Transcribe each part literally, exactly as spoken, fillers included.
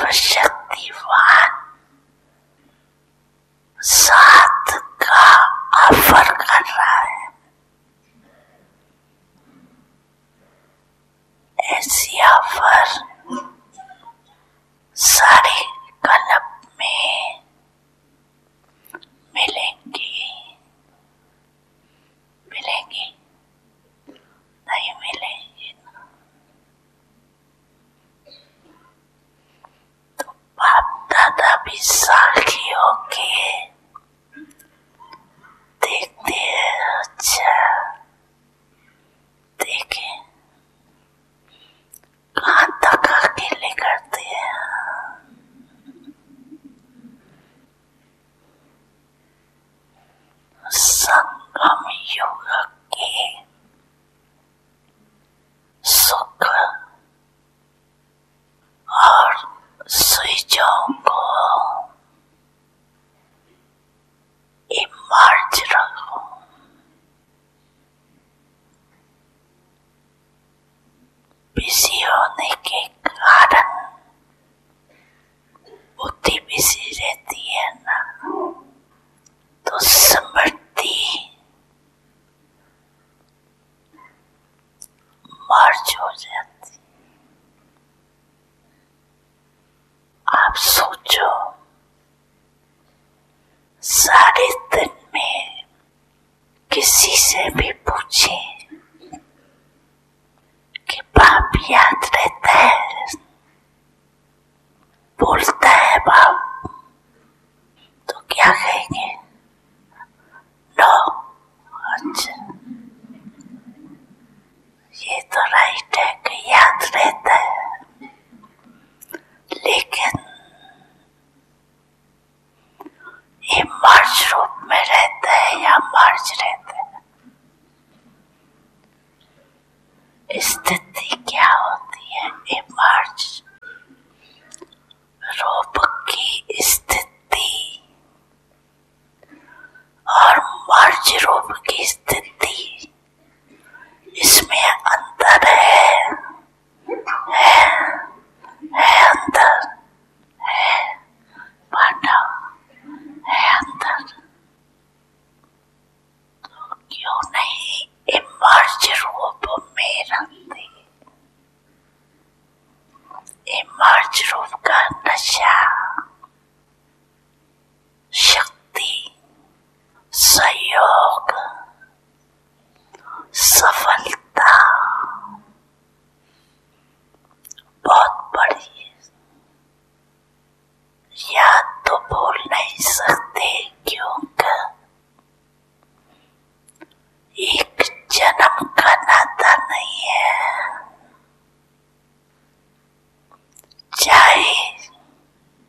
सर्वशक्तिवान साथ का ऑफर कर रहा है। ऐसी ऑफर सारे कल्प में मिलेंगी। मिलेंगी नहीं मिलेंगी तो बाप दादा भी साखी होके देखते हैं। अच्छा देखे कहाँ तक अकेले करते हैं। संगम युग के सुख और स्विचों को इमर्ज रखो। बिजी होने के कारण बुद्धि बिजी रहती है ना, तो स्मृति मर्ज हो जाती। आप सोचो सारे दिन में किसी से भी पूछे कि बाप याद रहता है, बोलता है बाप, तो क्या कहेंगे? नो। अच्छा ये तो राइट है कि याद रहता है, लेकिन ये मर्ज रूप में रहता है या मर्ज रहता है? स्थिति क्या होती है? इमर्ज रूप की स्थिति और मर्ज रूप की स्थिति, इसमें अंतर है। है, है अंतर, है पांडव, है अंतर। तो क्यों नहीं इमर्ज रूप में रखते? इमर्ज रूप का नशा, शक्ति, सहयोग, सफलता बहुत बड़ी है। याद तो भूल नहीं सकते, क्योंकि एक जन्म का नाता नहीं है। चाहे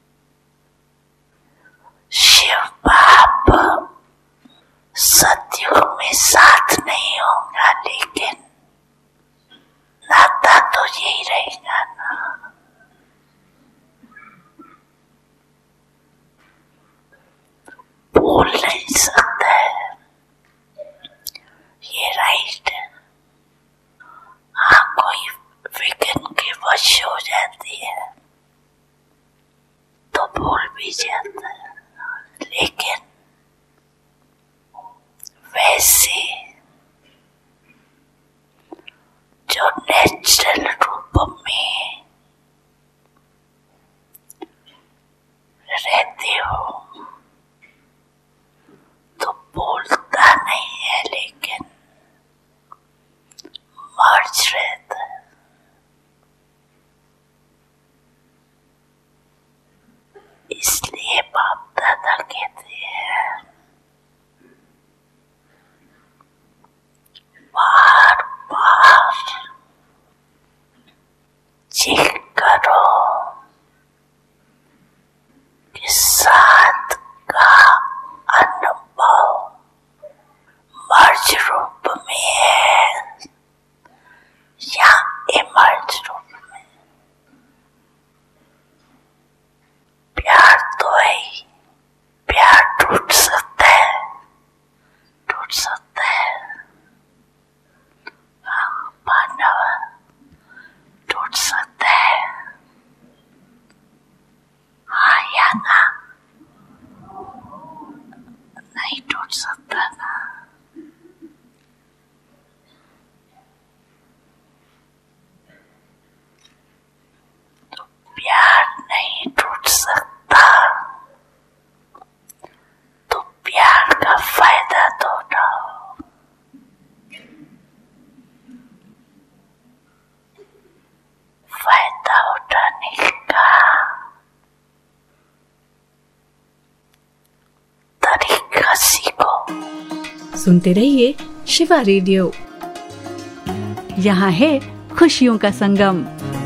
सुनते रहिए शिवा रेडियो। यहाँ है खुशियों का संगम।